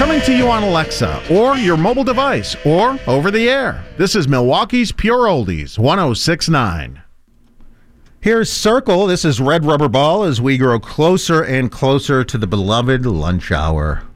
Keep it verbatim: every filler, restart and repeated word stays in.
Coming to you on Alexa, or your mobile device, or over the air. This is Milwaukee's Pure Oldies, one oh six point nine. Here's Circle. This is Red Rubber Ball as we grow closer and closer to the beloved lunch hour.